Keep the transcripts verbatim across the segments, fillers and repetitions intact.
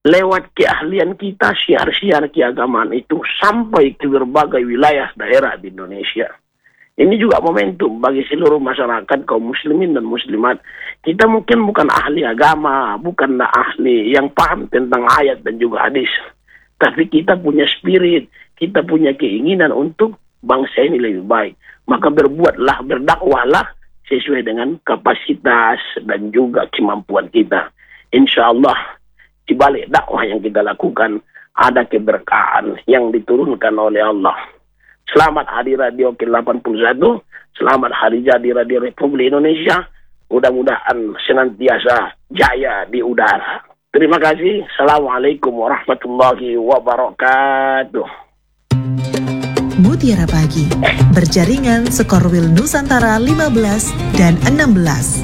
lewat keahlian kita syiar-syiar keagamaan itu sampai ke berbagai wilayah daerah di Indonesia. Ini juga momentum bagi seluruh masyarakat kaum muslimin dan muslimat. Kita mungkin bukan ahli agama, bukanlah ahli yang paham tentang ayat dan juga hadis. Tapi kita punya spirit, kita punya keinginan untuk bangsa ini lebih baik. Maka berbuatlah, berdakwahlah sesuai dengan kapasitas dan juga kemampuan kita. Insya Allah di balik dakwah yang kita lakukan ada keberkahan yang diturunkan oleh Allah. Selamat Hari Radio ke delapan puluh satu, selamat Hari Jadi Radio Republik Indonesia. Mudah-mudahan senantiasa jaya di udara. Terima kasih. Assalamualaikum warahmatullahi wabarakatuh. Mutiara Pagi, berjaringan Sekorwil Nusantara lima belas dan enam belas.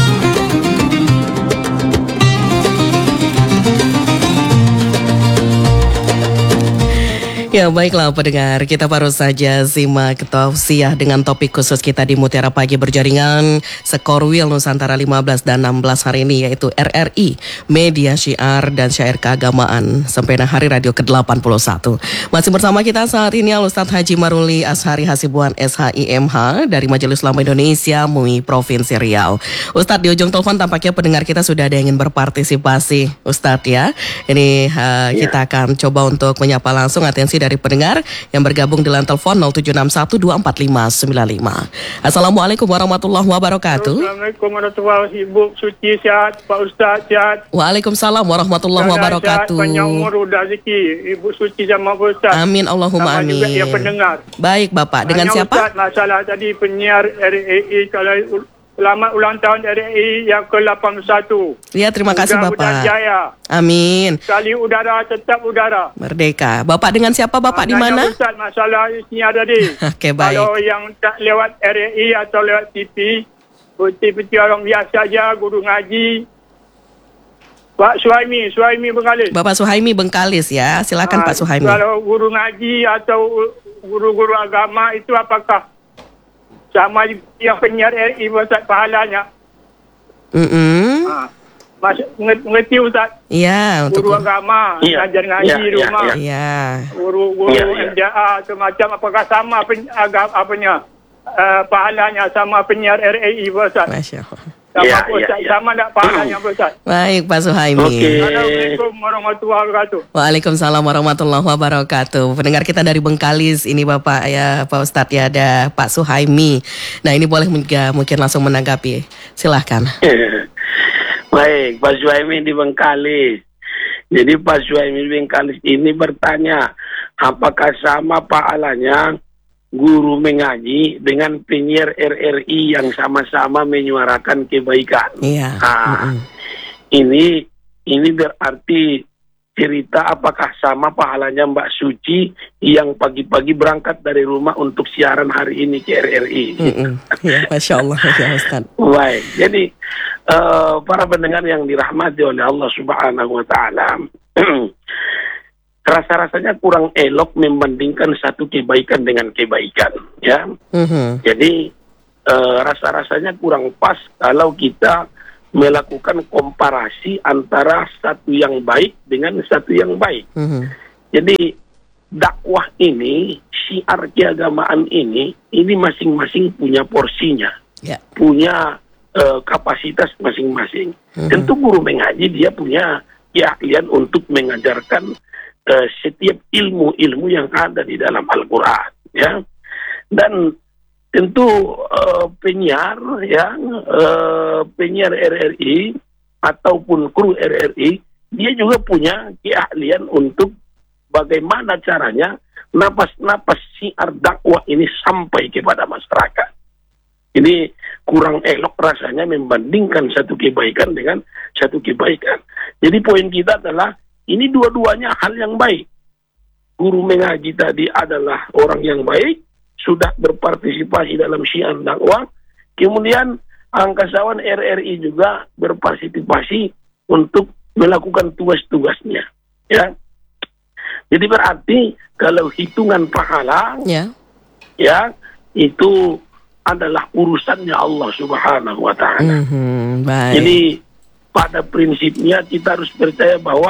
Ya baiklah pendengar, kita baru saja simak tausiah dengan topik khusus kita di Mutiara Pagi berjaringan Sekorwil Nusantara lima belas dan enam belas hari ini, yaitu R R I, Media Syiar dan Syair Keagamaan Sempena Hari Radio ke delapan puluh satu. Masih bersama kita saat ini Al-Ustadz Haji Maruli Ashari Hasibuan S H I M H dari Majelis Ulama Indonesia M U I Provinsi Riau. Ustadz, di ujung telepon tampaknya pendengar kita sudah ada yang ingin berpartisipasi, Ustadz ya. Ini uh, ya. Kita akan coba untuk menyapa langsung, atensi dari pendengar yang bergabung di line telepon nol tujuh enam satu dua empat lima sembilan lima. Assalamualaikum warahmatullahi wabarakatuh. Assalamualaikum warahmatullahi wabarakatuh. Ibu Suci sihat, Pak Ustaz sihat. Waalaikumsalam warahmatullahi wabarakatuh. Panjang umur dan rezeki. Ibu Suci sama Pak Ustaz. Amin Allahumma amin. Sama juga yang pendengar. Baik Bapak, dengan Hanya siapa? Ustaz, masalah tadi penyiar R A I kalau selamat ulang tahun R A I yang ke delapan puluh satu. Ya, terima kasih Bapak. Mudah-mudahan jaya. Amin. Sekali udara tetap udara. Merdeka. Bapak dengan siapa Bapak di mana? Ustaz, masalah isinya tadi. Oke, baik. Kalau yang tak lewat R A I atau lewat T V, seperti orang biasa saja, guru ngaji. Pak Suhaimi, Suhaimi Bengkalis. Bapak Suhaimi Bengkalis ya. Silakan Ha, Pak Suhaimi. Kalau guru ngaji atau guru-guru agama itu apakah sama yang penyiar R I Ustaz pahalanya? Mm-mm. Ha. Mas, mengerti Ustaz? Iya, untuk Guru agama, Ya, ngajar ngaji ya, di ya, rumah. ya. Iya. Guru-guru Ya, ya. M D A semacam, apakah sama pen, agak, apanya, uh, pahalanya sama penyiar R A I Ustaz? Masya Allah. Sama Ya, Pak Ustaz, ya, ya. sama tak pahalanya Ustaz? Baik Pak Suhaimi. Oke. Assalamualaikum warahmatullahi wabarakatuh. Waalaikumsalam warahmatullahi wabarakatuh. Pendengar kita dari Bengkalis ini Bapak ya, Pak Ustadz ya, ada Pak Suhaimi. Nah ini boleh mungkin, mungkin langsung menanggapi. Silahkan. Baik, Pak Suhaimi di Bengkalis. Jadi Pak Suhaimi di Bengkalis ini bertanya, apakah sama pahalanya guru mengaji dengan penyiar R R I yang sama-sama menyuarakan kebaikan? Iya. Nah, Mm-mm. ini ini berarti cerita apakah sama pahalanya Mbak Suci yang pagi-pagi berangkat dari rumah untuk siaran hari ini ke R R I. Mm-mm. Ya, Masya Allah ya Ustaz. Baik, jadi uh, para pendengar yang dirahmati oleh Allah Subhanahu Wa Taala, rasa-rasanya kurang elok membandingkan satu kebaikan dengan kebaikan, ya. Mm-hmm. Jadi uh, rasa-rasanya kurang pas kalau kita melakukan komparasi antara satu yang baik dengan satu yang baik. Mm-hmm. Jadi dakwah ini, syiar keagamaan ini, ini masing-masing punya porsinya, Ya. punya uh, kapasitas masing-masing. Mhm. Tentu guru mengaji dia punya keahlian untuk mengajarkan uh, setiap ilmu-ilmu yang ada di dalam Al-Quran, ya. Dan tentu uh, penyiar, ya, uh, penyiar R R I ataupun kru R R I, dia juga punya keahlian untuk bagaimana caranya napas-napas syiar dakwah ini sampai kepada masyarakat. Ini kurang elok rasanya membandingkan satu kebaikan dengan satu kebaikan. Jadi poin kita adalah ini dua-duanya hal yang baik. Guru mengaji tadi adalah orang yang baik, sudah berpartisipasi dalam syiar dakwah. Kemudian angkasawan R R I juga berpartisipasi untuk melakukan tugas-tugasnya, ya. Jadi berarti kalau hitungan pahala, Ya. ya, itu adalah urusannya Allah Subhanahu Wa Taala. Mhm. Baik. Jadi pada prinsipnya kita harus percaya bahwa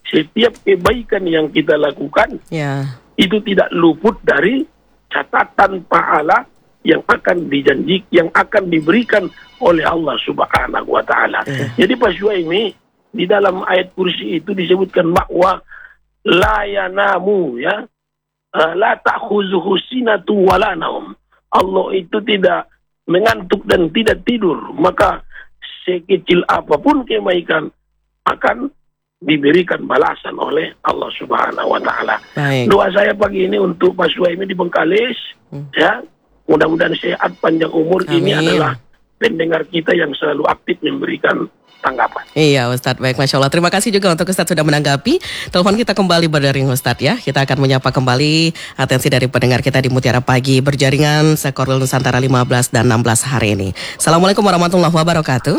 setiap kebaikan yang kita lakukan Ya. itu tidak luput dari catatan pahala yang akan dijanji, yang akan diberikan oleh Allah Subhanahu wa taala. Ya. Jadi Pak Syuaimi, di dalam ayat kursi itu disebutkan bahwa la yanamu, ya, uh, la ta'khuzuhu sinatu wala naum. Allah itu tidak mengantuk dan tidak tidur, maka sekecil apapun kebaikan akan diberikan balasan oleh Allah Subhanahu wa taala. Baik. Doa saya pagi ini untuk Pak Syuaimi di Bengkalis, Hmm. ya. Mudah-mudahan sehat panjang umur. Ini Amin. adalah pendengar kita yang selalu aktif memberikan tanggapan. Iya Ustadz, baik, Masya Allah. Terima kasih juga untuk Ustadz sudah menanggapi. Telepon kita kembali berdering Ustadz ya. Kita akan menyapa kembali atensi dari pendengar kita di Mutiara Pagi berjaringan Sekorwil Nusantara lima belas dan enam belas hari ini. Assalamualaikum warahmatullahi wabarakatuh.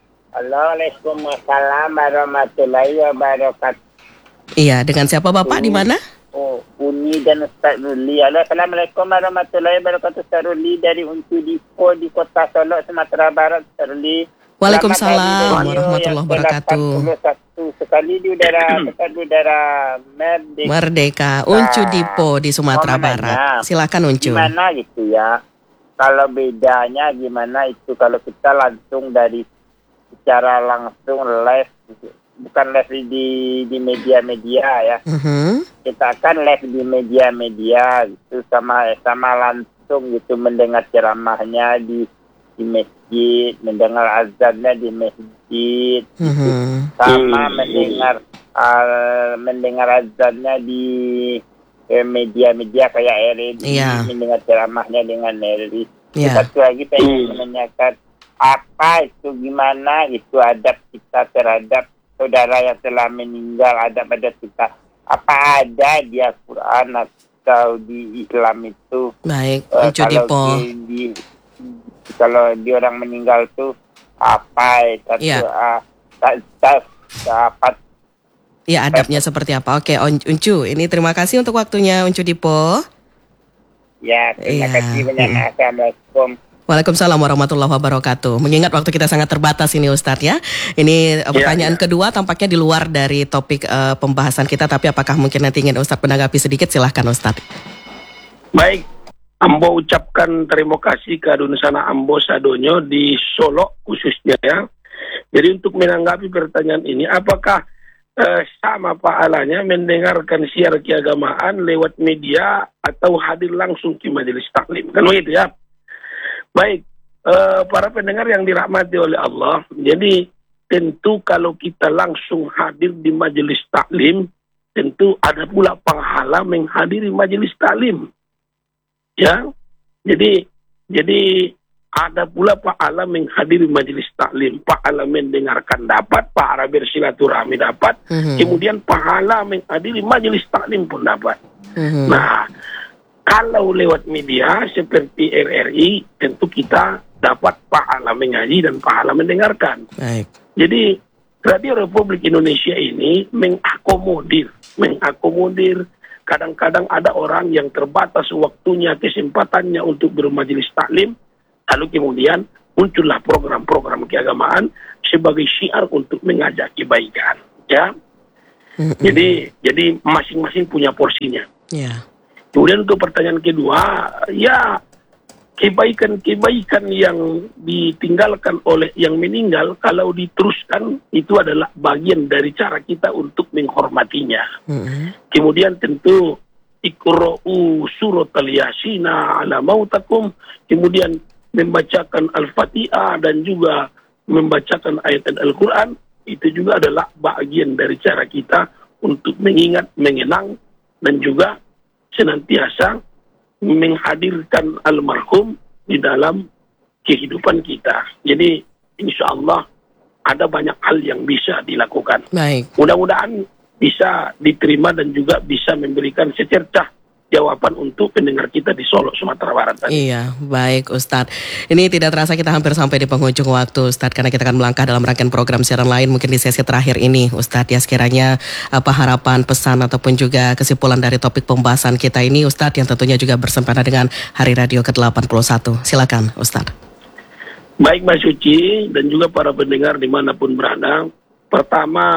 Waalaikumsalam warahmatullahi wabarakatuh. Iya, dengan siapa Bapak, di mana? Oh, Uni dan Ustaz Ruli. Assalamualaikum warahmatullahi wabarakatuh. Ustaz Ruli dari Untu Dipo di Kota Solok, Sumatera Barat. Ustaz Ruli. Waalaikumsalam warahmatullahi wabarakatuh. delapan puluh satu sekali di udara, sekali di udara Merdeka. Merdeka, Uncu Dipo di Sumatera Mau menanya, Barat. Silakan Uncu. Gimana gitu ya? Kalau bedanya gimana itu kalau kita langsung dari secara langsung live, bukan live di di media-media ya. Mhm. Kita kan live di media-media gitu sama sama langsung gitu mendengar ceramahnya di di masjid, mendengar azannya di masjid, gitu. Mhm. Sama Hmm. mendengar uh, mendengar azannya di eh, media-media kayak R R I, Iya. mendengar ceramahnya dengan R R I. Iya. Satu lagi pengen Hmm. menanyakan apa itu, gimana itu adab kita terhadap saudara yang telah meninggal, adab-adab kita. Apa ada di Al-Quran atau di Islam itu? Baik, eh, Uncu kalau Dipo. di, di kalau di orang meninggal tuh apa satu Iya. ah, tak tak dapat. Ya, adabnya seperti apa? Oke, Un- Uncu, ini terima kasih untuk waktunya Uncu Dipo. Ya, terima Iya. kasih banyak. Mm. Assalamualaikum. Waalaikumsalam warahmatullahi wabarakatuh. Mengingat waktu kita sangat terbatas ini Ustadz ya. Ini eh, pertanyaan ya. kedua tampaknya di luar dari topik eh, pembahasan kita. Tapi apakah mungkin nanti ingin Ustadz menanggapi sedikit? Silahkan Ustadz. Baik, Ambo ucapkan terima kasih ke Adunsana Ambo Sadonyo di Solo khususnya ya. Jadi untuk menanggapi pertanyaan ini, apakah eh, sama pahalanya mendengarkan siar keagamaan lewat media atau hadir langsung ke majelis taklim? Kan begitu ya. Baik, eh, para pendengar yang dirahmati oleh Allah, jadi tentu kalau kita langsung hadir di majelis taklim, tentu ada pula pahala menghadiri majelis taklim. Ya, jadi jadi ada pula pahala menghadiri majelis taklim, pahala mendengarkan dapat, pahala bersilaturahmi dapat, Mhm. kemudian pahala menghadiri majelis taklim pun dapat. Mhm. Nah, kalau lewat media seperti R R I, tentu kita dapat pahala mengaji dan pahala mendengarkan. Baik. Jadi Radio Republik Indonesia ini mengakomodir, mengakomodir. Kadang-kadang ada orang yang terbatas waktunya, kesempatannya untuk bermajelis taklim, lalu kemudian muncullah program-program keagamaan sebagai syiar untuk mengajak kebaikan. Ya, Mhm. jadi jadi masing-masing punya porsinya. Ya. Kemudian untuk pertanyaan kedua, ya kebaikan-kebaikan yang ditinggalkan oleh yang meninggal kalau diteruskan itu adalah bagian dari cara kita untuk menghormatinya. Mhm. Kemudian tentu iqra'u surat al-yasina ala mautakum, kemudian membacakan al-fatihah dan juga membacakan ayat Al-Quran, itu juga adalah bagian dari cara kita untuk mengingat, mengenang dan juga senantiasa menghadirkan almarhum di dalam kehidupan kita. Jadi insya Allah ada banyak hal yang bisa dilakukan. Baik. Mudah-mudahan bisa diterima dan juga bisa memberikan secercah jawaban untuk pendengar kita di Solo, Sumatera Barat tadi. Iya, baik Ustadz. Ini tidak terasa kita hampir sampai di penghujung waktu Ustadz, karena kita akan melangkah dalam rangkaian program siaran lain mungkin di sesi terakhir ini Ustadz. Ya, sekiranya apa harapan, pesan ataupun juga kesimpulan dari topik pembahasan kita ini Ustadz, yang tentunya juga bersempena dengan Hari Radio ke delapan puluh satu. Silakan Ustadz. Baik Mbak Suci dan juga para pendengar dimanapun berada. Pertama,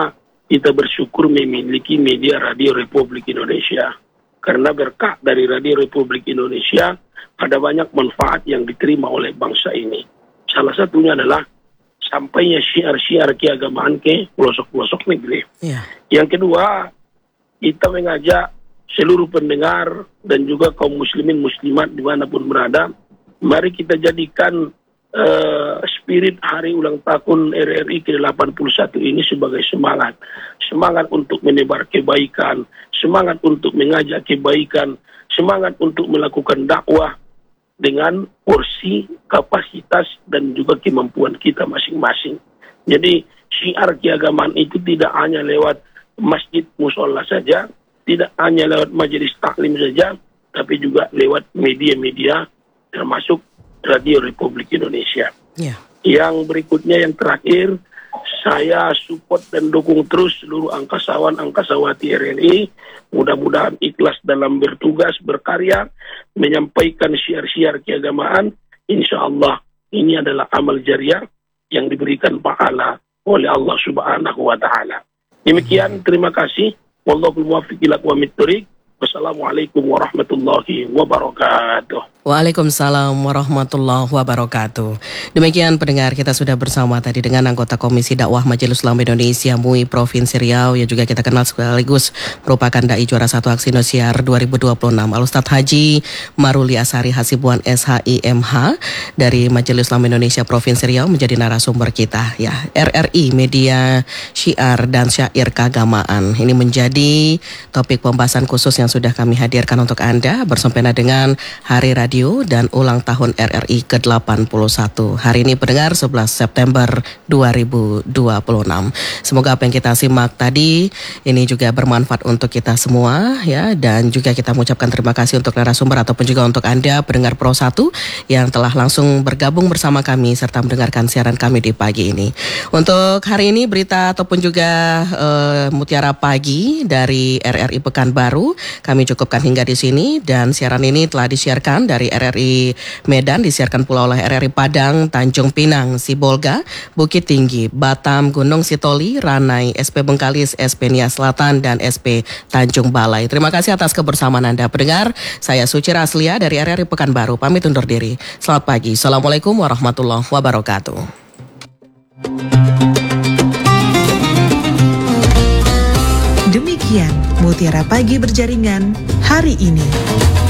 kita bersyukur memiliki media Radio Republik Indonesia. Karena berkah dari Radio Republik Indonesia, ada banyak manfaat yang diterima oleh bangsa ini. Salah satunya adalah sampainya syiar-syiar keagamaan ke pelosok-pelosok negeri. Yeah. Yang kedua, kita mengajak seluruh pendengar dan juga kaum muslimin muslimat dimanapun berada, mari kita jadikan uh, spirit hari ulang tahun R R I ke delapan puluh satu ini sebagai semangat. Semangat untuk menebar kebaikan, semangat untuk mengajak kebaikan, semangat untuk melakukan dakwah dengan porsi, kapasitas, dan juga kemampuan kita masing-masing. Jadi syiar keagamaan itu tidak hanya lewat masjid musola saja, tidak hanya lewat majelis taklim saja, tapi juga lewat media-media termasuk Radio Republik Indonesia. Yeah. Yang berikutnya, yang terakhir, saya support dan dukung terus seluruh angkasawan-angkasawati R R I. Mudah-mudahan ikhlas dalam bertugas, berkarya, menyampaikan syiar-syiar keagamaan. Insya Allah ini adalah amal jariah yang diberikan pahala oleh Allah Subhanahu wa Ta'ala. Demikian, terima kasih. Wallahul muwaffiq ila aqwamit thoriq. Wassalamualaikum warahmatullahi wabarakatuh. Waalaikumsalam warahmatullahi wabarakatuh. Demikian pendengar, kita sudah bersama tadi dengan anggota Komisi Dakwah Majelis Ulama Indonesia M U I Provinsi Riau, yang juga kita kenal sekaligus merupakan dai juara satu Aksi Indosiar dua ribu dua puluh enam, Al-Ustadz Haji Maruli Asari Hasibuan S H I M H dari Majelis Ulama Indonesia Provinsi Riau menjadi narasumber kita. Ya, R R I Media Syiar dan Syair Keagamaan ini menjadi topik pembahasan khusus yang sudah kami hadirkan untuk Anda bersempena dengan Hari Radio dan ulang tahun R R I ke delapan puluh satu. Hari ini pendengar sebelas September dua ribu dua puluh enam. Semoga apa yang kita simak tadi ini juga bermanfaat untuk kita semua ya, dan juga kita mengucapkan terima kasih untuk narasumber ataupun juga untuk Anda pendengar Pro satu yang telah langsung bergabung bersama kami serta mendengarkan siaran kami di pagi ini. Untuk hari ini berita ataupun juga uh, Mutiara Pagi dari R R I Pekanbaru kami cukupkan hingga di sini, dan siaran ini telah disiarkan dari R R I Medan, disiarkan pula oleh R R I Padang, Tanjung Pinang, Sibolga, Bukit Tinggi, Batam, Gunung Sitoli, Ranai, S P Bengkalis, S P Nia Selatan, dan S P Tanjung Balai. Terima kasih atas kebersamaan Anda pendengar. Saya Suci Raslia dari R R I Pekanbaru, pamit undur diri. Selamat pagi. Assalamualaikum warahmatullahi wabarakatuh. Demikian Mutiara Pagi Berjaringan hari ini.